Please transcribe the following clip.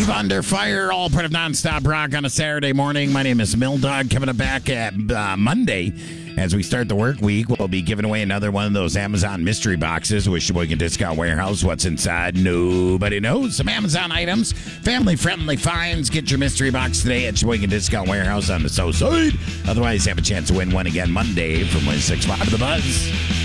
Earth, Under Fire, all part of nonstop rock on a Saturday morning. My name is Mildog. Coming up back at Monday, as we start the work week, we'll be giving away another one of those Amazon mystery boxes with Sheboygan Discount Warehouse. What's inside? Nobody knows. Some Amazon items, family-friendly finds. Get your mystery box today at Sheboygan Discount Warehouse on the south side. Otherwise, have a chance to win one again Monday from 165 The Buzz.